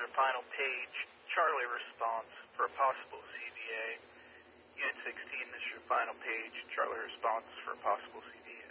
your final page, Charlie response for a possible CVA. Unit 16, this is your final page, Charlie response for a possible CVA.